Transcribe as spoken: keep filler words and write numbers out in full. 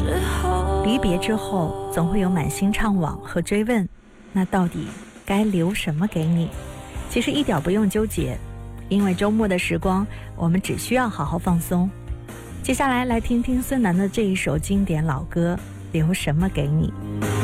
离别之后总会有满心怅惘和追问，那到底该留什么给你？其实一点不用纠结，因为周末的时光我们只需要好好放松。接下来来听听孙楠的这一首经典老歌《留什么给你》。